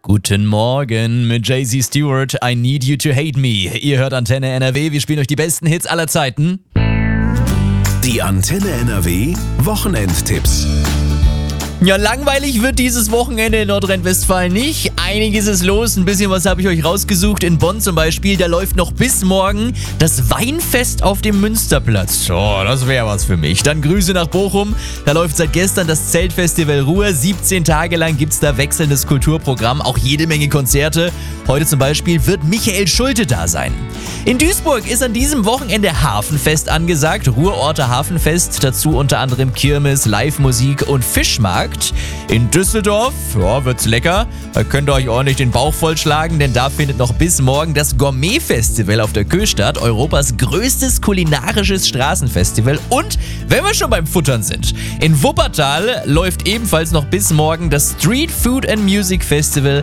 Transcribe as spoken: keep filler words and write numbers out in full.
Guten Morgen mit Jay-Z Stewart, I Need You to Hate Me. Ihr hört Antenne N R W, wir spielen euch die besten Hits aller Zeiten. Die Antenne N R W Wochenendtipps. Ja, langweilig wird dieses Wochenende in Nordrhein-Westfalen nicht. Einiges ist los, ein bisschen was habe ich euch rausgesucht. In Bonn zum Beispiel, da läuft noch bis morgen das Weinfest auf dem Münsterplatz. Oh, das wäre was für mich. Dann Grüße nach Bochum, da läuft seit gestern das Zeltfestival Ruhr. siebzehn Tage lang gibt es da wechselndes Kulturprogramm, auch jede Menge Konzerte. Heute zum Beispiel wird Michael Schulte da sein. In Duisburg ist an diesem Wochenende Hafenfest angesagt, Ruhrorter Hafenfest, dazu unter anderem Kirmes, Live-Musik und Fischmarkt. In Düsseldorf, ja, wird's lecker, da könnt ihr euch ordentlich den Bauch vollschlagen, denn da findet noch bis morgen das Gourmet-Festival auf der Köstadt, Europas größtes kulinarisches Straßenfestival. Und wenn wir schon beim Futtern sind, in Wuppertal läuft ebenfalls noch bis morgen das Street Food and Music Festival